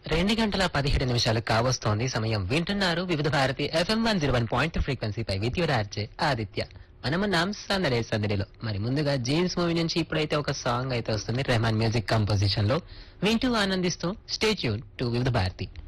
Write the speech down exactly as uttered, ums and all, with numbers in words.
రెండు గంటల పదిహేడు నిమిషాలు కావస్తోంది సమయం. వింటున్నారు వివిధ Bharati FM one zero one point ఫ్రీక్వెన్సీపై విద్యురార్జే Aditya. మనమున్నాం సందడే సందడిలో. మరి ముందుగా జీన్స్ మూవీ నుంచి ఇప్పుడైతే ఒక సాంగ్ అయితే వస్తుంది రెహమాన్ మ్యూజిక్ కంపోజిషన్ లో. వింటూ ఆనందిస్తూ స్టే ట్యూన్ టు వివిధ భారతి.